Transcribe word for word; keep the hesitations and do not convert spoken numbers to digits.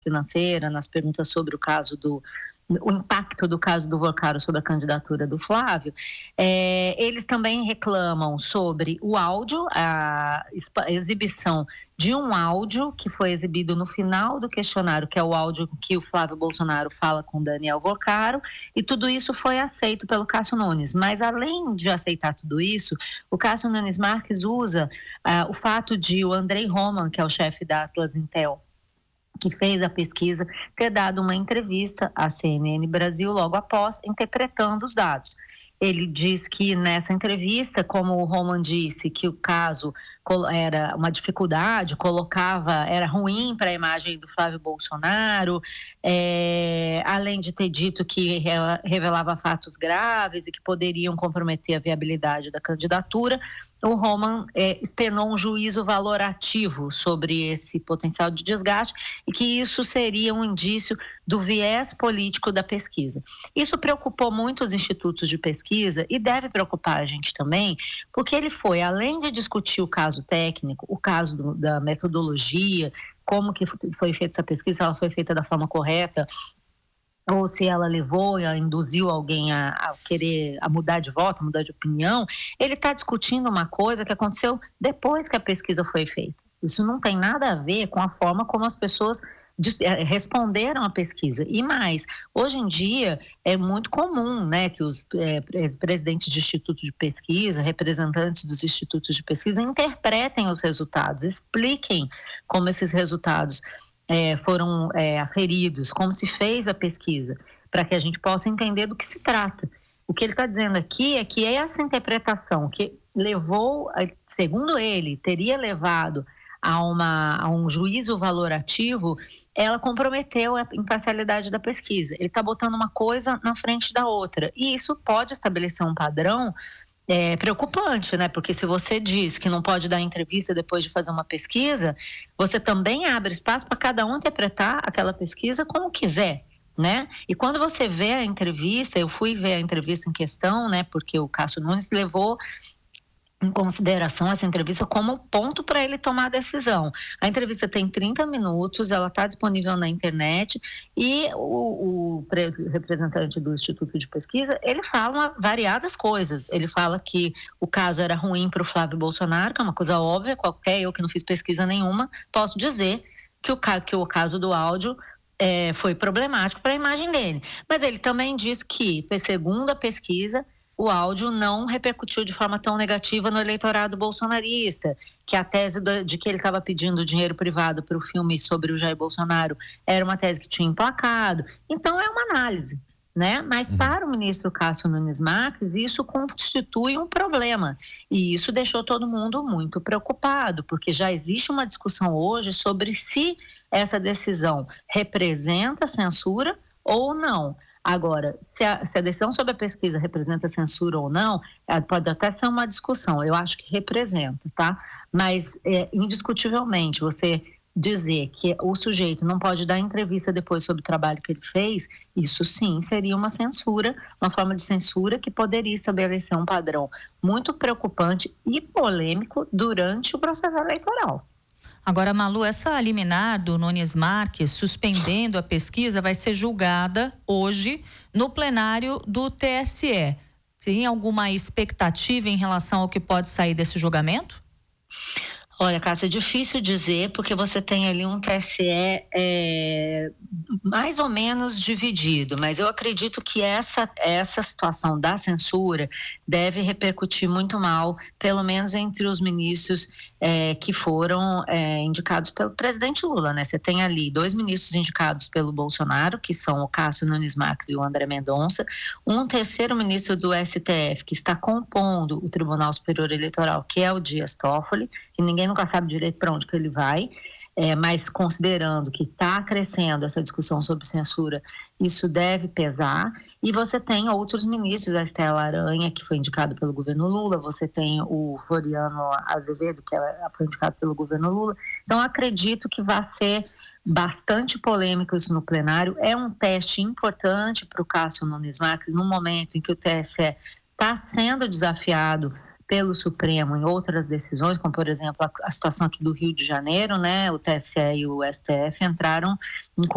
financeira, nas perguntas sobre o caso do o impacto do caso do Vocaro sobre a candidatura do Flávio, é, eles também reclamam sobre o áudio, a exibição de um áudio que foi exibido no final do questionário, que é o áudio que o Flávio Bolsonaro fala com Daniel Vocaro, e tudo isso foi aceito pelo Cássio Nunes. Mas, além de aceitar tudo isso, o Cássio Nunes Marques usa uh, o fato de o Andrei Roman, que é o chefe da Atlas Intel, que fez a pesquisa, ter dado uma entrevista à C N N Brasil logo após, interpretando os dados. Ele diz que nessa entrevista, como o Roman disse, que o caso era uma dificuldade, colocava, era ruim para a imagem do Flávio Bolsonaro, é, além de ter dito que revelava fatos graves e que poderiam comprometer a viabilidade da candidatura, o Roman é, externou um juízo valorativo sobre esse potencial de desgaste e que isso seria um indício do viés político da pesquisa. Isso preocupou muito os institutos de pesquisa e deve preocupar a gente também, porque ele foi, além de discutir o caso técnico, o caso do, da metodologia, como que foi feita essa pesquisa, se ela foi feita da forma correta, ou se ela levou, ela induziu alguém a, a querer a mudar de voto, a mudar de opinião, ele está discutindo uma coisa que aconteceu depois que a pesquisa foi feita. Isso não tem nada a ver com a forma como as pessoas responderam à pesquisa. E mais, hoje em dia é muito comum, né, que os é, presidentes de institutos de pesquisa, representantes dos institutos de pesquisa interpretem os resultados, expliquem como esses resultados É, foram é, aferidos, como se fez a pesquisa, para que a gente possa entender do que se trata. O que ele está dizendo aqui é que essa interpretação que levou, segundo ele, teria levado a, uma, a um juízo valorativo, ela comprometeu a imparcialidade da pesquisa. Ele está botando uma coisa na frente da outra, e isso pode estabelecer um padrão É preocupante, né? Porque se você diz que não pode dar entrevista depois de fazer uma pesquisa, você também abre espaço para cada um interpretar aquela pesquisa como quiser, né? E quando você vê a entrevista, eu fui ver a entrevista em questão, né? Porque o Cássio Nunes levou em consideração essa entrevista como ponto para ele tomar a decisão. A entrevista tem trinta minutos, ela está disponível na internet e o, o representante do Instituto de Pesquisa, ele fala variadas coisas. Ele fala que o caso era ruim para o Flávio Bolsonaro, que é uma coisa óbvia, qualquer eu que não fiz pesquisa nenhuma, posso dizer que o, que o caso do áudio é, foi problemático para a imagem dele. Mas ele também diz que, segundo a pesquisa, o áudio não repercutiu de forma tão negativa no eleitorado bolsonarista, que a tese de que ele estava pedindo dinheiro privado para o filme sobre o Jair Bolsonaro era uma tese que tinha emplacado. Então, é uma análise, né? Mas uhum. para o ministro Cássio Nunes Marques, isso constitui um problema. E isso deixou todo mundo muito preocupado, porque já existe uma discussão hoje sobre se essa decisão representa censura ou não. Agora, se a, se a decisão sobre a pesquisa representa censura ou não, pode até ser uma discussão, eu acho que representa, tá? Mas, é, indiscutivelmente, você dizer que o sujeito não pode dar entrevista depois sobre o trabalho que ele fez, isso sim seria uma censura, uma forma de censura que poderia estabelecer um padrão muito preocupante e polêmico durante o processo eleitoral. Agora, Malu, essa liminar do Nunes Marques suspendendo a pesquisa vai ser julgada hoje no plenário do T S E. Tem alguma expectativa em relação ao que pode sair desse julgamento? Olha, Cássia, é difícil dizer, porque você tem ali um T S E é, mais ou menos dividido, mas eu acredito que essa, essa situação da censura deve repercutir muito mal, pelo menos entre os ministros é, que foram é, indicados pelo presidente Lula, né? Você tem ali dois ministros indicados pelo Bolsonaro, que são o Cássio Nunes Marques e o André Mendonça, um terceiro ministro do S T F, que está compondo o Tribunal Superior Eleitoral, que é o Dias Toffoli, que ninguém nunca sabe direito para onde que ele vai, é, mas considerando que está crescendo essa discussão sobre censura, isso deve pesar. E você tem outros ministros, a Estela Aranha, que foi indicado pelo governo Lula, você tem o Floriano Azevedo, que foi indicado pelo governo Lula. Então, acredito que vai ser bastante polêmico isso no plenário. É um teste importante para o Cássio Nunes Marques, no momento em que o T S E está sendo desafiado pelo Supremo em outras decisões, como, por exemplo, a, a situação aqui do Rio de Janeiro, né? O T S E e o S T F entraram em